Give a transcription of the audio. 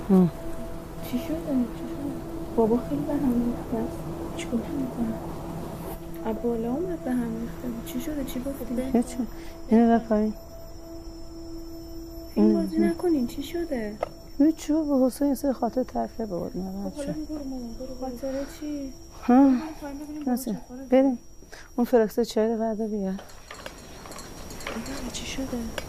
چی شده؟ بابا خیلی به هم ریخته است. چیکار میکنه؟ بالا اومد به هم ریخته بود. چی شده؟ چی گفتی؟ هیچی. اینو بپرین. این بازی نکنین. چی شده؟ هیچی به حسین سه خاطر تفریح بود. خاطره چی؟ بریم. اون فرکسه چای قرده بیار. چی شده؟